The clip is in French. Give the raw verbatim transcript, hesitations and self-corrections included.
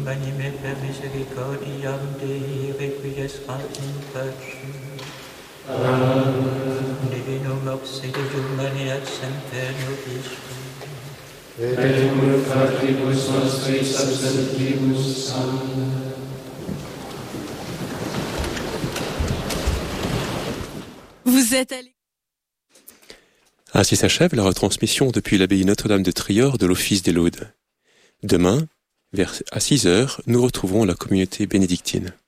anime per misericordiam Dei, requiescat in pace. Amen. Divinum obsidium maniat semper nobiscum. Et per Patribus nostris absolutibus. Amen. Vous êtes allé... Ainsi s'achève la retransmission depuis l'abbaye Notre-Dame de Trior de l'Office des Laudes. Demain, vers à six heures, nous retrouverons la communauté bénédictine.